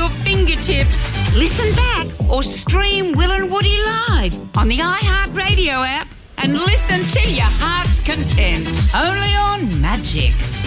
your fingertips. Listen back or stream Will and Woody live on the iHeartRadio app and listen to your heart's content. Only on Magic